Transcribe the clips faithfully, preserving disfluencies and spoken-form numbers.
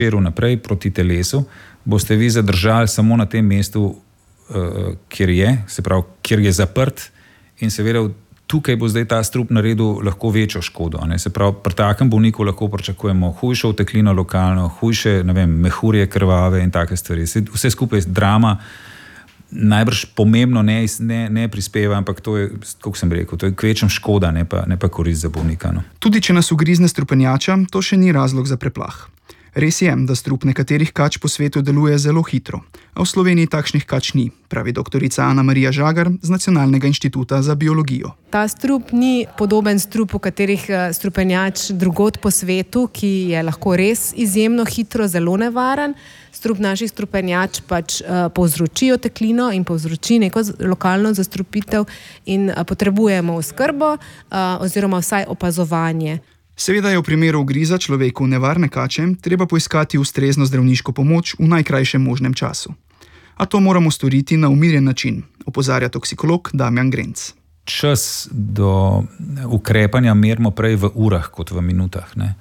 širil naprej proti telesu, boste vi zadržali samo na tem mestu, kjer je, se pravi, kjer je zaprt in seveda tukaj bo zdaj ta strup naredil lahko večjo škodo. Ne? Se pravi, pri takem bolniku lahko pričakujemo hujšo oteklino lokalno, hujše, ne vem, mehurje krvave in take stvari. Vse skupaj drama najbrž pomembno ne, ne, ne prispeva, ampak to je, kako sem rekel, to je kvečem škoda, ne pa, ne pa korist za bolnika. No. Tudi če nas ugrizne strupenjača, to še ni razlog za preplah. Res je, da strup nekaterih kač po svetu deluje zelo hitro, a v Sloveniji takšnih kač ni, pravi doktorica Ana Marija Žagar z Nacionalnega inštituta za biologijo. Ta strup ni podoben strupu katerih strupenjač drugod po svetu, ki je lahko res izjemno hitro, zelo nevaren. Strup naših strupenjač pač uh, povzroči oteklino in povzroči neko lokalno zastrupitev in uh, potrebujemo oskrbo uh, oziroma vsaj opazovanje. Seveda je v primeru ugriza človeku nevarne kače treba poiskati ustrezno zdravniško pomoč v najkrajšem možnem času. A to moramo storiti na umirjen način, opozarja toksikolog Damjan Grenc. Čas do ukrepanja merimo prej v urah kot v minutah. Ne.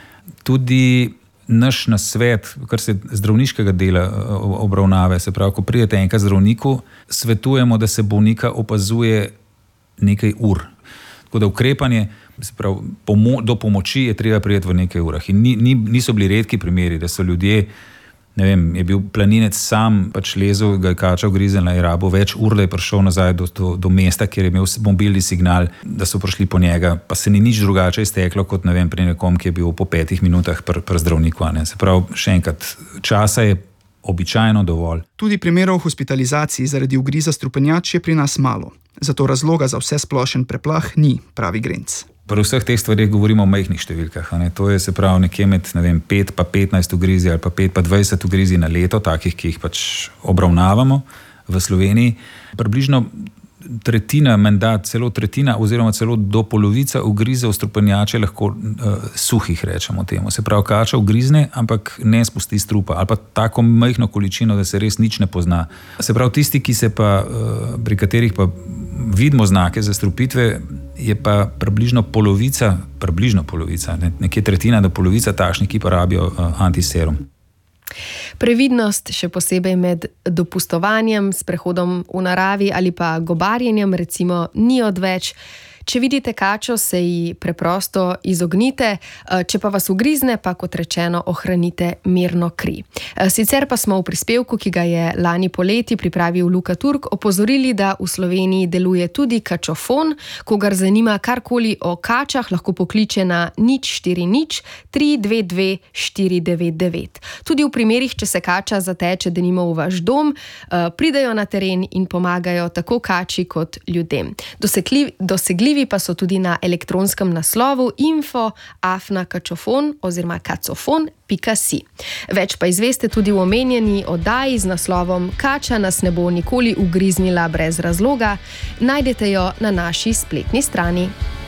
Tudi naš nasvet, kar se zdravniškega dela obravnave, se pravi, ko pridete enkrat zdravniku, svetujemo, da se bolnika opazuje nekaj ur. Tako da ukrepanje, se pravi, pomo- do pomoči je treba prijeti v nekaj urah. In ni, ni, niso bili redki primeri, da so ljudje, ne vem, je bil planinec sam, pač lezel, ga je kača ugriznila in rabo več ur, da je prišel nazaj do, do, do mesta, kjer je imel mobilni signal, da so prišli po njega, pa se ni nič drugače izteklo, kot ne vem, pri nekom, ki je bil po petih minutah pri pr zdravniku. Ne. Se pravi, še enkrat, časa je običajno dovolj. Tudi primerov hospitalizacij zaradi ugriza strupenjač je pri nas malo. Zato razloga za vse splošen preplah ni, pravi Grenc. Pri vseh teh stvarih govorimo o majhnih številkah. Ne? To je se pravi nekje med ne vem, pet pa petnajst ugrizi ali pa pet pa dvajset ugrizi na leto, takih, ki jih pač obravnavamo v Sloveniji. Približno tretjina, menda celo tretjina oziroma celo do polovica ugrizov strupenjače lahko uh, suhih rečemo temu. Se pravi, kača ugrizne, ampak ne spusti strupa ali pa tako majhno količino, da se res nič ne pozna. Se pravi, tisti, ki se pa, uh, pri katerih pa vidimo znake zastrupitve, je pa približno polovica, približno polovica, ne, nekje tretjina do polovica takšnih, ki pa rabijo uh, antiserum. Previdnost, še posebej med dopustovanjem, s prehodom v naravi ali pa gobarjenjem, recimo, ni odveč. Če vidite kačo, se ji preprosto izognite, če pa vas ugrizne, pa kot rečeno, ohranite mirno kri. Sicer pa smo v prispevku, ki ga je lani poleti pripravil Luka Turk, opozorili, da v Sloveniji deluje tudi kačofon. Kogar zanima karkoli o kačah, lahko pokliče na nič štiri nič tri dve dve štiri devet devet. Tudi v primerih, če se kača zateče denimo v vaš dom, pridejo na teren in pomagajo tako kači kot ljudem. Dosegljivi, dosegljivi pa so tudi na elektronskem naslovu info afna kačofon oziroma kacofon pika si. Več pa izveste tudi v omenjeni oddaji z naslovom Kača nas ne bo nikoli ugriznila brez razloga. Najdete jo na naši spletni strani.